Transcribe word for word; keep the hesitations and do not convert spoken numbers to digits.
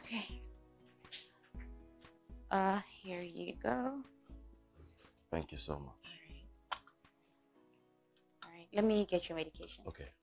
Okay. Uh, here you go. Thank you so much. All right. All right. Let me get your medication. Okay.